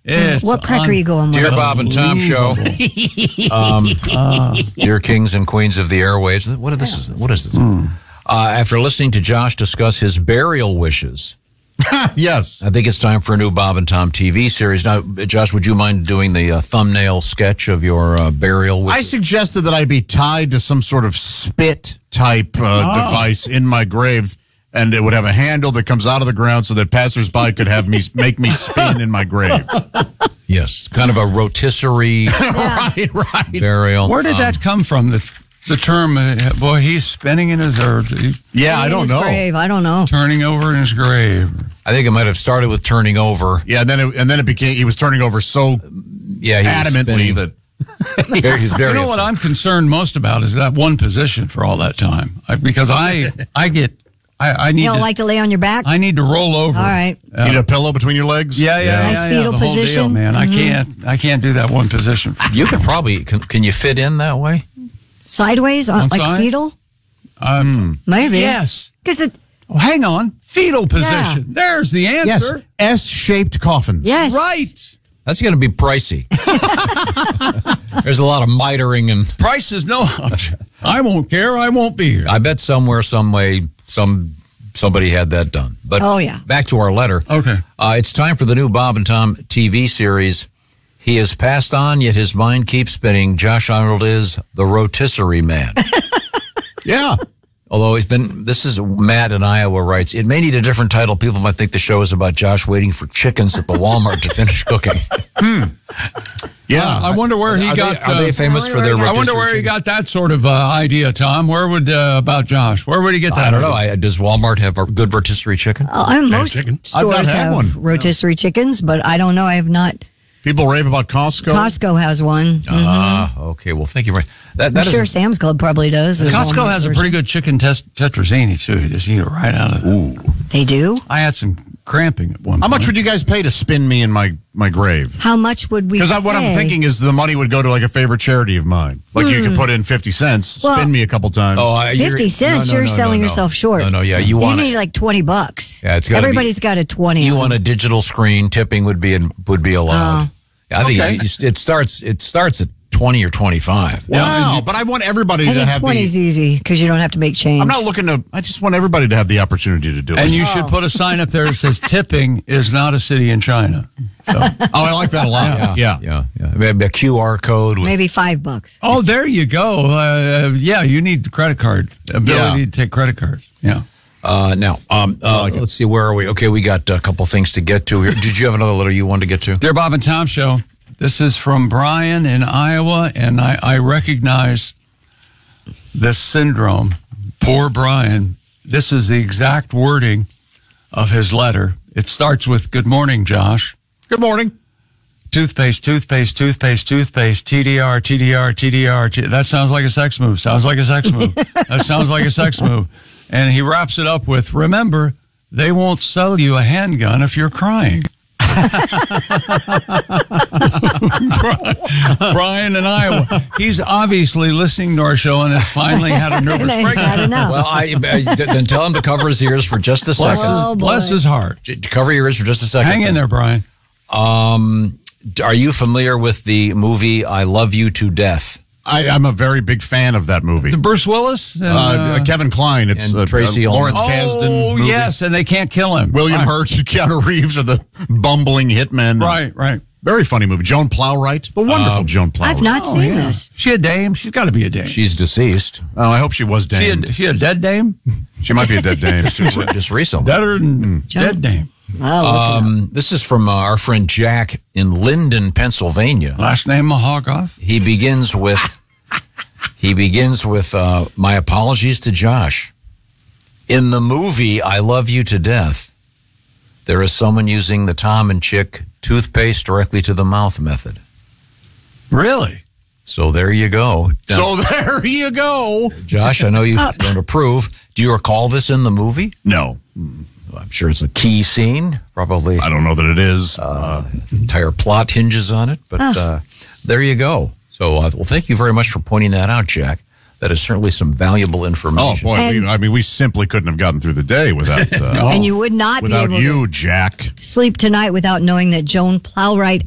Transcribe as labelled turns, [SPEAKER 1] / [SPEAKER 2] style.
[SPEAKER 1] What crack are you going with?
[SPEAKER 2] Dear Bob and Tom Show. Dear Kings and Queens of the Airwaves. What is this? After listening to Josh discuss his burial wishes,
[SPEAKER 3] yes,
[SPEAKER 2] I think it's time for a new Bob and Tom TV series. Now, Josh, would you mind doing the thumbnail sketch of your burial wishes?
[SPEAKER 3] I suggested that I be tied to some sort of spit type device in my grave, and it would have a handle that comes out of the ground so that passersby could have me make me spin in my grave.
[SPEAKER 2] Yes, it's kind of a rotisserie
[SPEAKER 3] right.
[SPEAKER 2] burial.
[SPEAKER 4] Where did that come from? The term, boy, he's spinning in his earth.
[SPEAKER 3] Yeah, I don't know.
[SPEAKER 1] Grave. I don't know.
[SPEAKER 4] Turning over in his grave.
[SPEAKER 2] I think it might have started with turning over.
[SPEAKER 3] Yeah, and then it became, he was turning over so adamantly that.
[SPEAKER 2] He's very
[SPEAKER 4] you know what I'm concerned most about is that one position for all that time. Because I need
[SPEAKER 1] You don't like to lay on your back?
[SPEAKER 4] I need to roll over.
[SPEAKER 1] All right.
[SPEAKER 3] You need a pillow between your legs?
[SPEAKER 4] Yeah.
[SPEAKER 1] Nice fetal
[SPEAKER 4] the whole
[SPEAKER 1] position.
[SPEAKER 4] deal, man. I can't do that one position.
[SPEAKER 2] You could probably, can you fit in that way?
[SPEAKER 1] Sideways, like
[SPEAKER 4] side?
[SPEAKER 1] fetal? Maybe.
[SPEAKER 4] Yes.
[SPEAKER 1] Because
[SPEAKER 4] hang on. Fetal position. There's the answer.
[SPEAKER 3] Yes. S-shaped coffins.
[SPEAKER 1] Yes.
[SPEAKER 4] Right.
[SPEAKER 2] That's going to be pricey. There's a lot of mitering and
[SPEAKER 4] Price is no option. I won't care. I won't be here.
[SPEAKER 2] I bet somewhere, some way, somebody had that done. But back to our letter.
[SPEAKER 4] Okay.
[SPEAKER 2] It's time for the new Bob and Tom TV series. He has passed on, yet his mind keeps spinning. Josh Arnold is the rotisserie man.
[SPEAKER 3] Yeah.
[SPEAKER 2] Although this is Matt in Iowa writes, it may need a different title. People might think the show is about Josh waiting for chickens at the Walmart to finish cooking.
[SPEAKER 3] Yeah.
[SPEAKER 4] I wonder where he got.
[SPEAKER 2] Are they famous for their rotisserie
[SPEAKER 4] I wonder where he got that sort of idea, Tom. Where would about Josh? Where would he get that?
[SPEAKER 2] I don't know. Does Walmart have a good rotisserie chicken?
[SPEAKER 1] Most stores have rotisserie chickens, but I don't know. I have not.
[SPEAKER 3] People rave about Costco.
[SPEAKER 1] Costco has one.
[SPEAKER 2] Okay. Well, thank you.
[SPEAKER 1] I'm sure Sam's Club probably does.
[SPEAKER 4] Costco has a pretty good chicken tetrazzini, too. You just eat it right out of it.
[SPEAKER 3] Ooh.
[SPEAKER 1] They do?
[SPEAKER 4] I had some cramping at one point.
[SPEAKER 3] How much would you guys pay to spin me in my grave?
[SPEAKER 1] How much would we pay?
[SPEAKER 3] Because what I'm thinking is the money would go to like a favorite charity of mine. Like you could put in 50 cents, spin me a couple times.
[SPEAKER 1] 50 cents? You're selling yourself short.
[SPEAKER 2] No, yeah.
[SPEAKER 1] You need like $20.
[SPEAKER 2] Yeah,
[SPEAKER 1] Everybody's got a 20.
[SPEAKER 2] You want a digital screen, tipping would be allowed. I think it starts at 20 or 25.
[SPEAKER 3] Wow, but I want everybody to have
[SPEAKER 1] 20 is easy because you don't have to make change.
[SPEAKER 3] I'm not looking to. I just want everybody to have the opportunity to do it.
[SPEAKER 4] And you should put a sign up there that says "Tipping is not a city in China." So.
[SPEAKER 3] I like that a lot.
[SPEAKER 2] Yeah. Maybe a QR code.
[SPEAKER 1] Maybe $5.
[SPEAKER 4] Oh, there you go. You need credit card ability to take credit cards. Yeah.
[SPEAKER 2] Let's see, where are we? Okay, we got a couple things to get to here. Did you have another letter you wanted to get to?
[SPEAKER 4] Dear Bob and Tom Show, this is from Brian in Iowa, and I recognize this syndrome. Poor Brian. This is the exact wording of his letter. It starts with, "Good morning, Josh."
[SPEAKER 3] Good morning.
[SPEAKER 4] Toothpaste, toothpaste, toothpaste, toothpaste, TDR, TDR, TDR. That sounds like a sex move. Sounds like a sex move. That sounds like a sex move. And he wraps it up with, "Remember, they won't sell you a handgun if you're crying." Brian in Iowa. He's obviously listening to our show and has finally had a nervous breakdown.
[SPEAKER 2] Well, then tell him to cover his ears for just a second.
[SPEAKER 4] Bless his heart.
[SPEAKER 2] Cover your ears for just a second.
[SPEAKER 4] Hang in there, Brian.
[SPEAKER 2] Are you familiar with the movie I Love You to Death?
[SPEAKER 3] I'm a very big fan of that movie.
[SPEAKER 4] The Bruce Willis? And,
[SPEAKER 3] Kevin Kline. It's
[SPEAKER 2] Tracy
[SPEAKER 3] Lawrence Kasdan movie.
[SPEAKER 4] Yes, and they can't kill him.
[SPEAKER 3] William Hurt and Keanu Reeves are the bumbling hitmen.
[SPEAKER 4] Right.
[SPEAKER 3] Very funny movie. Joan Plowright. The wonderful Joan Plowright.
[SPEAKER 1] I've not seen this.
[SPEAKER 4] She a dame? She's got to be a dame.
[SPEAKER 2] She's deceased.
[SPEAKER 3] Oh, I hope she was damed.
[SPEAKER 4] She a dead dame?
[SPEAKER 3] She might be a dead dame.
[SPEAKER 2] Just recently.
[SPEAKER 4] Deader than dead dame.
[SPEAKER 2] This is from our friend Jack in Linden, Pennsylvania.
[SPEAKER 4] Last name Mahogany.
[SPEAKER 2] He begins with my apologies to Josh. In the movie I Love You to Death, there is someone using the Tom and Chick toothpaste directly to the mouth method.
[SPEAKER 4] Really?
[SPEAKER 2] So there you go.
[SPEAKER 3] Now,
[SPEAKER 2] Josh, I know you don't approve. Do you recall this in the movie?
[SPEAKER 3] No.
[SPEAKER 2] I'm sure it's a key scene. Probably.
[SPEAKER 3] I don't know that it is.
[SPEAKER 2] The entire plot hinges on it, but there you go. So, well, thank you very much for pointing that out, Jack. That is certainly some valuable information.
[SPEAKER 3] Oh, boy. We simply couldn't have gotten through the day without
[SPEAKER 1] and you would not
[SPEAKER 3] without
[SPEAKER 1] be able
[SPEAKER 3] you,
[SPEAKER 1] to
[SPEAKER 3] Jack.
[SPEAKER 1] sleep tonight without knowing that Joan Plowright